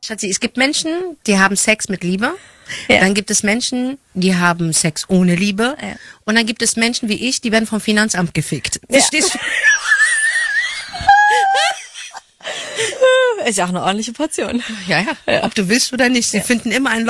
Schatzi, es gibt Menschen, die haben Sex mit Liebe. Ja. Dann gibt es Menschen, die haben Sex ohne Liebe. Ja. Und dann gibt es Menschen wie ich, die werden vom Finanzamt gefickt. Ja. Verstehst du? Ist ja auch eine ordentliche Portion. Ja, ob du willst oder nicht. Sie finden immer ein